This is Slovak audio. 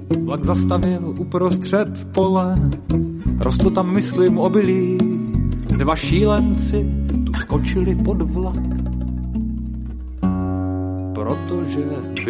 Vlak zastavil uprostřed pole, rostlo tam, myslím, obilí. 2 šílenci tu skočili pod vlak, protože